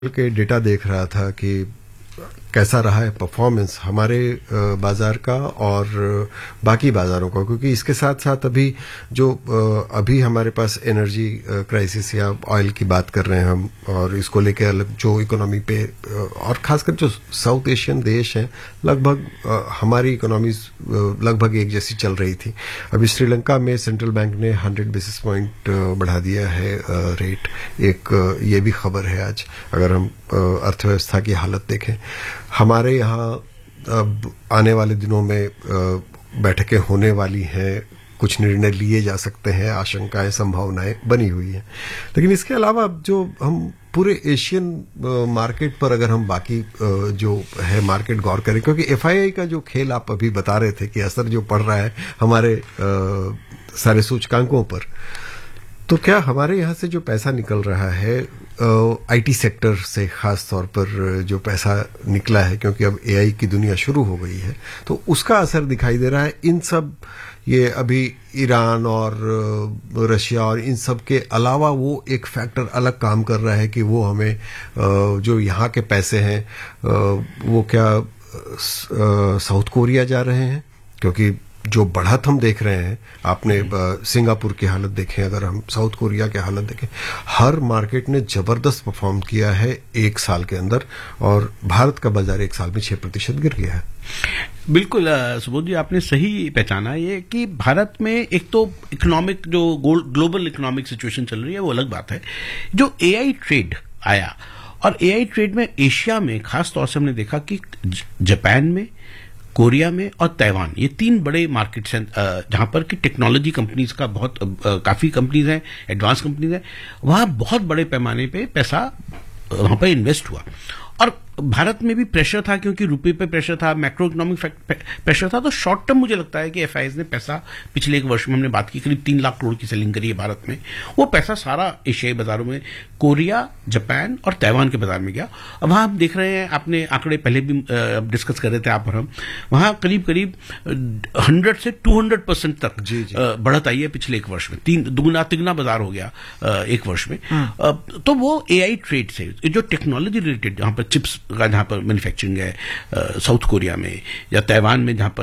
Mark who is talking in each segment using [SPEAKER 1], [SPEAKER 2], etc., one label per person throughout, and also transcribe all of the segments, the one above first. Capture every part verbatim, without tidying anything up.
[SPEAKER 1] के डेटा देख रहा था कि कैसा रहा है परफॉर्मेंस हमारे बाजार का और बाकी बाजारों का, क्योंकि इसके साथ साथ अभी जो अभी हमारे पास एनर्जी क्राइसिस या ऑयल की बात कर रहे हैं हम, और इसको लेके अलग जो इकोनॉमी पे और खासकर जो साउथ एशियन देश हैं, लगभग हमारी इकोनॉमी लगभग एक जैसी चल रही थी। अभी श्रीलंका में सेंट्रल बैंक ने हंड्रेड बेसिस पॉइंट बढ़ा दिया है रेट। एक ये भी खबर है आज, अगर हम अर्थव्यवस्था की हालत देखें। हमारे यहाँ अब आने वाले दिनों में बैठकें होने वाली हैं, कुछ निर्णय लिए जा सकते हैं, आशंकाएं संभावनाएं बनी हुई हैं। लेकिन इसके अलावा जो हम पूरे एशियन मार्केट पर अगर हम बाकी जो है मार्केट गौर करें, क्योंकि एफआईआई का जो खेल आप अभी बता रहे थे कि असर जो पड़ रहा है हमारे सारे सूचकांकों पर, तो क्या हमारे यहाँ से जो पैसा निकल रहा है आईटी सेक्टर से, खास तौर पर जो पैसा निकला है, क्योंकि अब एआई की दुनिया शुरू हो गई है, तो उसका असर दिखाई दे रहा है। इन सब ये अभी ईरान और रशिया और इन सब के अलावा वो एक फैक्टर अलग काम कर रहा है कि वो हमें जो यहाँ के पैसे हैं वो क्या साउथ कोरिया जा रहे हैं, क्योंकि जो बढ़त हम देख रहे हैं, आपने सिंगापुर की हालत देखें, अगर हम साउथ कोरिया की हालत देखें, हर मार्केट ने जबरदस्त परफॉर्म किया है एक साल के अंदर, और भारत का बाजार एक साल में छह प्रतिशत गिर गया है।
[SPEAKER 2] बिल्कुल सुबोध जी, आपने सही पहचाना ये कि भारत में एक तो इकोनॉमिक जो ग्लोबल इकोनॉमिक सिचुएशन चल रही है वो अलग बात है। जो एआई ट्रेड आया, और एआई ट्रेड में एशिया में खास तौर से हमने देखा कि जापान में, कोरिया में और ताइवान, ये तीन बड़े मार्केट्स हैं जहां पर कि टेक्नोलॉजी कंपनीज का बहुत काफी कंपनीज हैं, एडवांस कंपनीज हैं, वहां बहुत बड़े पैमाने पे पैसा वहां पर इन्वेस्ट हुआ। और भारत में भी प्रेशर था, क्योंकि रुपये पे प्रेशर था, मैक्रो इकोनॉमिक प्रेशर था। तो शॉर्ट टर्म मुझे लगता है कि एफआईआईज ने पैसा पिछले एक वर्ष में, हमने बात की, करीब तीन लाख करोड़ की सेलिंग करी है भारत में। वो पैसा सारा एशियाई बाजारों में, कोरिया, जापान और ताइवान के बाजार में गया। अब वहां हम देख रहे हैं, आपने आंकड़े पहले भी डिस्कस कर रहे थे आप और हम, वहां करीब करीब हंड्रेड से टू हंड्रेड परसेंट तक जी जी। बढ़त आई है पिछले एक वर्ष में। तीन दुगुना तिगुना बाजार हो गया एक वर्ष में। तो वो एआई ट्रेड से, जो टेक्नोलॉजी रिलेटेड, जहां पर चिप्स का जहां पर मैन्युफैक्चरिंग है, साउथ कोरिया में या ताइवान में जहां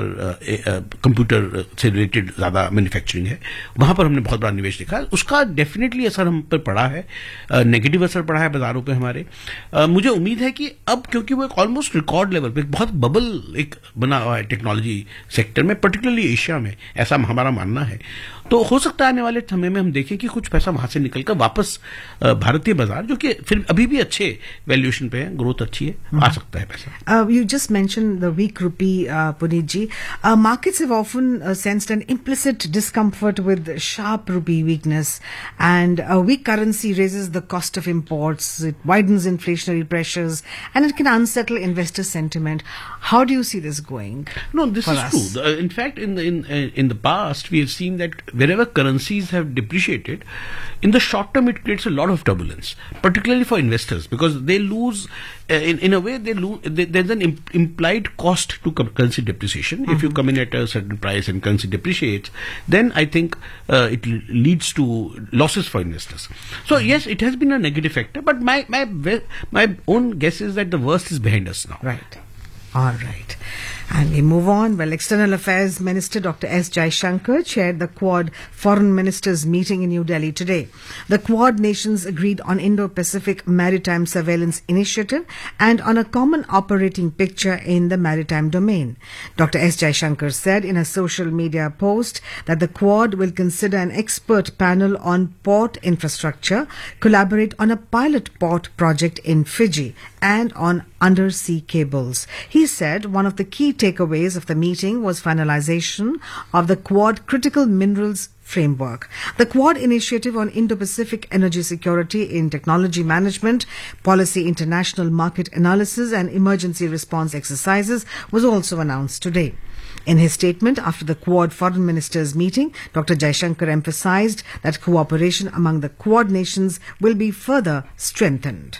[SPEAKER 2] पर कंप्यूटर से रिलेटेड ज्यादा मैन्युफैक्चरिंग है, वहां पर हमने बहुत बड़ा निवेश देखा है। उसका डेफिनेटली असर हम पर पड़ा है, नेगेटिव असर पड़ा है बाजारों पे हमारे। आ, मुझे उम्मीद है कि अब, क्योंकि वो एक ऑलमोस्ट रिकॉर्ड लेवल पे बहुत बबल एक बना हुआ है टेक्नोलॉजी सेक्टर में, पर्टिकुलरली एशिया में, ऐसा हमारा मानना है। तो हो सकता है आने वाले समय में हम देखें कि कुछ पैसा वहां से निकलकर वापस भारतीय बाजार, जो कि फिर अभी भी अच्छे वैल्यूएशन पे है, ग्रोथ अच्छी है, mm-hmm. आ सकता है पैसा।
[SPEAKER 3] Uh, you just mentioned the weak rupee, uh, Puneet ji. Uh, markets have often uh, sensed an implicit discomfort with sharp rupee weakness, and a weak currency raises the cost of imports, it widens inflationary pressures, and it can unsettle investor sentiment. How do you see this going?
[SPEAKER 2] No, this is us? true. The, in fact, in the in in the past, we have seen that wherever currencies have depreciated, in the short term, it creates a lot of turbulence, particularly for investors, because they lose, uh, in, in a way, they lose, they, there's an imp- implied cost to currency depreciation. Mm-hmm. If you come in at a certain price and currency depreciates, then I think uh, it leads to losses for investors. So mm-hmm. yes, it has been a negative factor, but my, my, my own guess is that the worst is behind us now.
[SPEAKER 3] Right. All right. And we move on. Well, External Affairs Minister Doctor S. Jaishankar chaired the Quad Foreign Ministers meeting in New Delhi today. The Quad nations agreed on Indo-Pacific Maritime Surveillance Initiative and on a common operating picture in the maritime domain. Doctor S. Jaishankar said in a social media post that the Quad will consider an expert panel on port infrastructure, collaborate on a pilot port project in Fiji, and on undersea cables. He said one of the key takeaways of the meeting was finalization of the Quad Critical Minerals Framework. The Quad initiative on Indo-Pacific energy security in technology management, policy international market analysis and emergency response exercises was also announced today. In his statement after the Quad foreign ministers meeting, Doctor Jaishankar emphasized that cooperation among the Quad nations will be further strengthened.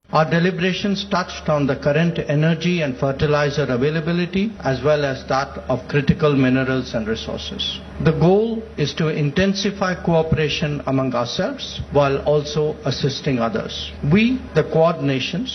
[SPEAKER 4] Our deliberations touched on the current energy and fertilizer availability as well as that of critical minerals and resources. The goal is to intensify cooperation among ourselves while also assisting others. We, the Quad nations,